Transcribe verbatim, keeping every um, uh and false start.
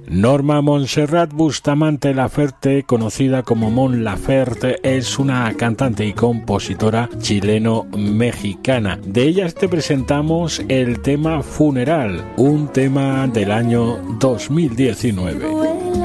Norma Montserrat Bustamante Laferte, conocida como Mon Laferte, es una cantante y compositora chileno-mexicana. De ellas te presentamos el tema Funeral, un tema del año dos mil diecinueve.